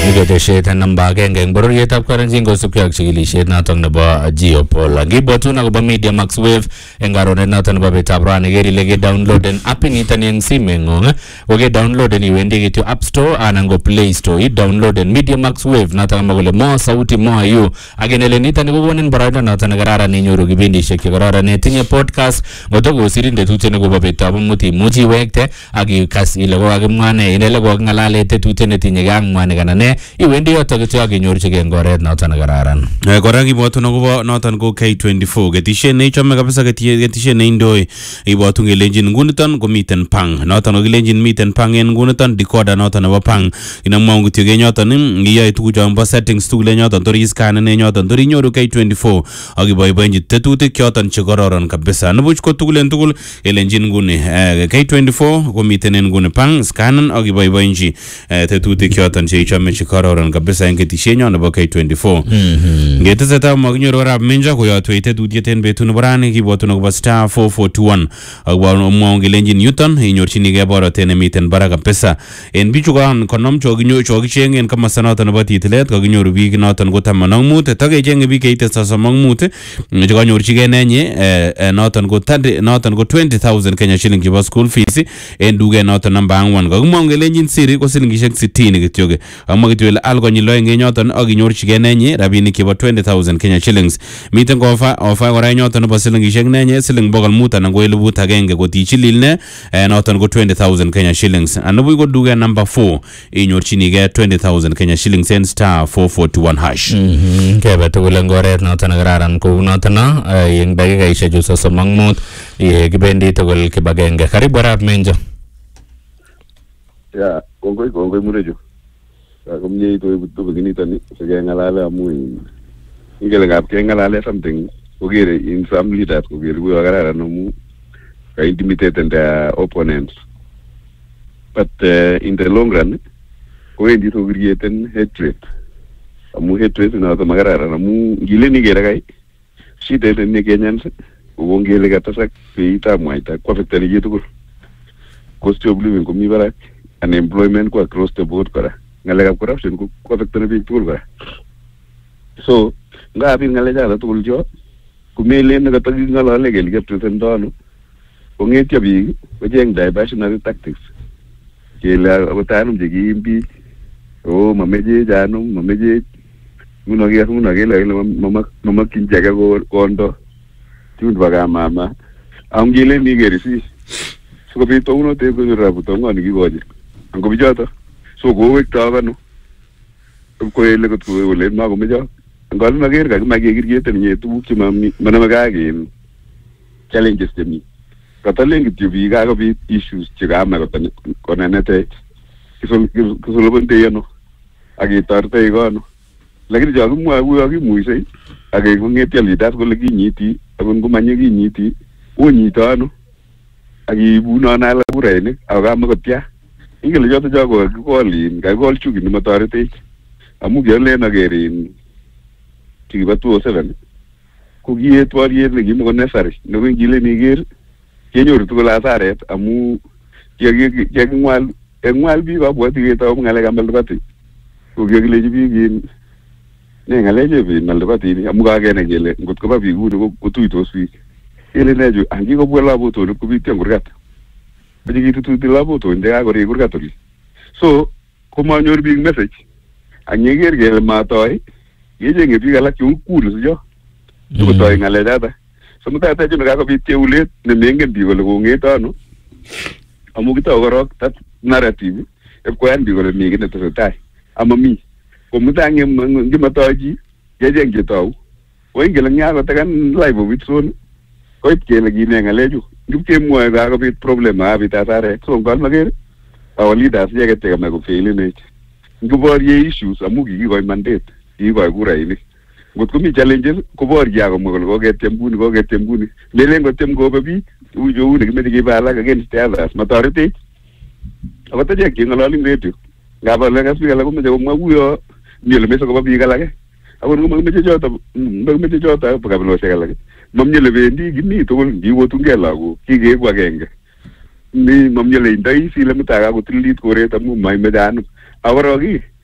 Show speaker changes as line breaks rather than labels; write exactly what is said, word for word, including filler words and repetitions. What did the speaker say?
Iketeshet namba agenge eng bororietab Kalenjin kosubkei ak chikilishet notok nebo Geopol. Ngibwatun akobo Media Max Wave eng karonet notok nebo betab rani ker ile ke-downloaden appit nitoni eng simeng'ung. Koke-downloaden iwendi kityo App Store anan ko Play Store. I-downloaden Media Max Wave notok amwa kole mo sauti mo ayu. Ak en ele nitoni kokonin boroindo notok nekararan inyoru kipindishek chekororonen. Tinye podcast ngotokosirin tetutiet nekobo betab amut imuchi iwekte ak ikas ile kokakimwa ne inele koking'alale tetutiet netinyegei ak mwanik anan ne iwendi yotok kityo ak inyorchigei eng oret notok nekararan.
Kora kibwatun akobo noton ko K twenty-four ketisiet neichome kabisa ketisiet neindoi ibwatun kelenjin nguniton komiten pang noton kokilenjin miten pang en nguniton decoder noton nebo pang inamwaun kityo kenyoton ngiyoe tuguchon bo settings tugul enyoton tor iscanen enyoton tor inyoru K twenty-four ak iboiboenchi tetutik choton chekororon kabisa nibuch ko tugul en tugul kelenjin nguni K twenty-four komiten en nguni pang scanen ak iboiboenchi tetutik choton cheichome chekororon kabisa en ketishenyon nebo K twenty-four. Ngetesetai makinyoru kora menja koyotwech tetutiet en betut nebo rani kibwatun akobo star four forty-one ak mwaun kelenjin yuton inyorchinigei borotet nemiten barak kabisa en bichu konom chokicheng en komasta noton nebo titilet kakinyoru biik noton ko taman ak mut takechenge biik keite sosom ak mut chekanyorchigei nenyi noton ko noton ko twenty thousand Kenya shilling chebo school fees en duket noton namba ang'wan kakimwaun kelenjin siri ko silingishek sitini kityo amwa kityo ile al konyil oeng en yoton ak inyorchigei nenyi rabinik chebo twenty thousand Kenya shillings. Miten kofa ofa kora yoton nebo silingishek nenye siling bokol mut anan ko elibut agenge kotichilil ne noton ko twenty thousand Kenya shillings. Anabuch ko duket number four inyorchinigei twenty thousand Kenya shillings en star four forty-one hash.
Mhm kebe tugul eng oret noton nekararan kou noton no eng dakikaishek chu sosom ak mut kibendi tugul kibagenge. Karibu Arap Menjo.
Ya, kongoi kongoi murechu. Komye ito ibutu beginitoni sikeng'alale amu ingele ngap keng'alale something kokere in some leaders kokere kuyo kararan amu ka intimidated their opponents. But uh, in the long run kowendi to createn hatred. Amu hatred noto makararan amu ngile nikere kai shida ni Kenyans kokongele katasak beitab mwaita ko affectani chi tugul. Cost of living komi barak, unemployment ko across the board kora. Ngalekab corruption ko affectani biik tugul kora. So ngapit ngalechato tugul cho kumelen nekatoking'olole kele kepresento ano kong'etyo biik kocheng diversionary tactics kele akot anum chekiim biik o mamechech anum mamechech nguno kes nguno kele kele mamakyin chi age kondo chun bo kamama ang ngelen ikere si sikobit tounote konyor rabutong'oni kikochi ango bichoto so kowekto kano koele kot kole makomecho ngol maker kakimake kirketen nye tuguk chemanameke ak in challenges chemi katalen kityo biik kakobit issues chekamach konenetech kisolobondoi ano ak ketoretoi kono lakini chokimwoe kuyo kimuisei ak kong'etyo leaders kole kinyiti akot ngomanye kinyiti onyito ano ak iibunon ala kurainik ako kamakotya ingele choto choko kakikol in kakikol chuki nematoretech amu kialen akerin chikibo two oh seven ko kiet boriet nekimoko necessary neko ngile niker kenyoru tugul asaret amu kikaking'wal eng'wal biik abwoti ketou ng'alekab Malipati ko kikilechi biik in ne ng'aleche biik Malipatini amu kakenai kele ngot koba biik kuni kotuitos biik kele nechu angikobwa labotonik kobityo eng kurgat meche kitututi labotonik chekakorik kurgat oli so komanyor biik message ang yeker kele matoi kechenge biik alak cheu kuni sicho sikotoi ng'alechato so mutai chune kakobit cheulet nemengen biik kole kong'eto ano amu kitou korok that narrative ipkoyan biik kole mi kiy netesetai amami ko mutai ngimatoi chi kecheng chetou ko ingele ngyakotekan live of its own koit kele kine ng'alechu ngipkemwoe kakobit problem akabit asaret so ngol maker our leaders icheket chekamach kofeilenech ngiborye issues amu kikikoi mandate kikikoi kurainik ngot komi challenges koborye akomwa kole koketyem kuni koketyem kuni melen kotyem kobe biik uu cheu nekimeche kebe alak against the others matoretech akot achek cheng'ololi radio ngap alekas biik alak komeche komwa kuyo mi ole meche koba biik alake akot ngomakimeche choto makimeche choto bo kabilosiek alak mamie ole bendi kimi tugul kiwotungei lagok kikeeku agenge mi mamie ole indoi sile mutai kakotililit koret amu maimeche anum akorok